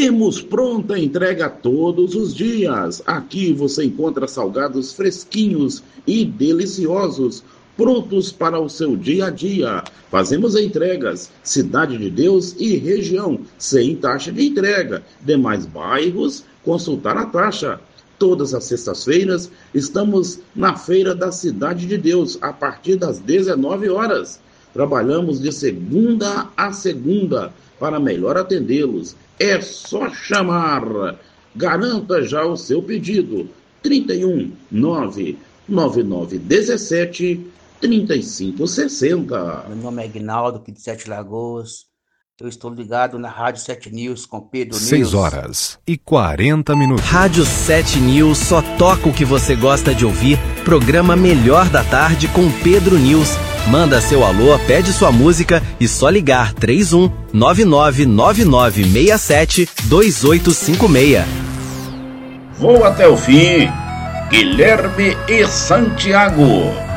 Temos pronta entrega todos os dias. Aqui você encontra salgados fresquinhos e deliciosos, prontos para o seu dia a dia. Fazemos entregas, Cidade de Deus e região, sem taxa de entrega. Demais bairros, consultar a taxa. Todas as sextas-feiras estamos na Feira da Cidade de Deus, a partir das 19 horas. Trabalhamos de segunda a segunda para melhor atendê-los. É só chamar. Garanta já o seu pedido. 31 99917 3560. Meu nome é Aguinaldo, aqui de Sete Lagoas. Eu estou ligado na Rádio 7 News com Pedro News. 6h40. Rádio 7 News só toca o que você gosta de ouvir. Programa Melhor da Tarde com Pedro News. Manda seu alô, pede sua música e só ligar 31 999967 2856. Vou até o fim. Guilherme e Santiago.